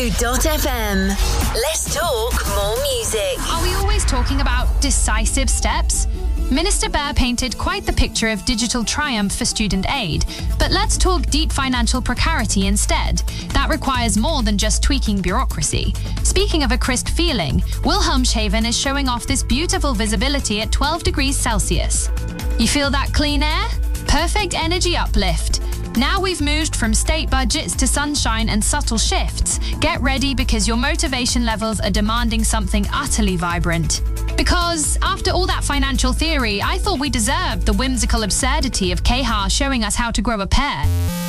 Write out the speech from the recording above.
Zoo.fm. Let's talk more music. Are we always talking about decisive steps? Minister Bear painted quite the picture of digital triumph for student aid, but let's talk deep financial precarity instead. That requires more than just tweaking bureaucracy. Speaking of a crisp feeling, Wilhelmshaven is showing off this beautiful visibility at 12 degrees Celsius. You feel that clean air? Perfect energy uplift. Now we've moved from state budgets to sunshine and subtle shifts. Get ready because your motivation levels are demanding something utterly vibrant. Because after all that financial theory, I thought we deserved the whimsical absurdity of Keha showing us how to grow a pear.